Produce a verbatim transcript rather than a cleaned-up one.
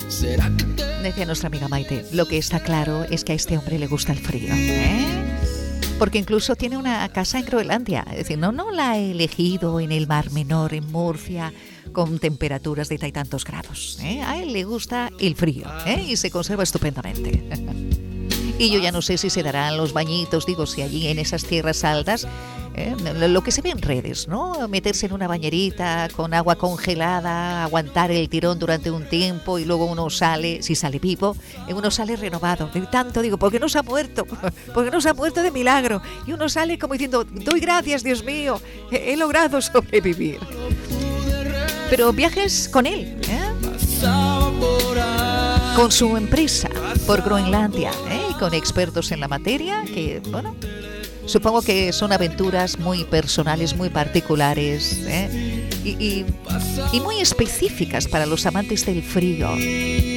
Decía nuestra amiga Maite, lo que está claro es que a este hombre le gusta el frío, ¿eh? Porque incluso tiene una casa en Groenlandia. Es decir, no, no la ha elegido en el Mar Menor, en Murcia, con temperaturas de tantos grados, ¿eh? A él le gusta el frío, ¿eh? Y se conserva estupendamente. Y yo ya no sé si se darán los bañitos, digo, si allí en esas tierras altas, ¿eh? Lo que se ve en redes, ¿no? Meterse en una bañerita con agua congelada, aguantar el tirón durante un tiempo y luego uno sale, si sale vivo, uno sale renovado. De tanto, digo, ¿por qué no se ha muerto? ¿Por qué no se ha muerto de milagro? Y uno sale como diciendo, doy gracias, Dios mío, he, he logrado sobrevivir. Pero viajes con él, ¿eh? Con su empresa por Groenlandia, ¿eh? Y con expertos en la materia que, bueno, supongo que son aventuras muy personales, muy particulares, ¿eh? y, y, y muy específicas para los amantes del frío.